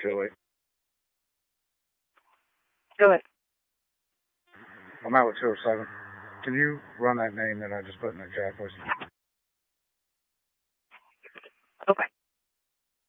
Tilly. Go ahead. I'm out with 207. Can you run that name that I just put in the chat, please? Okay.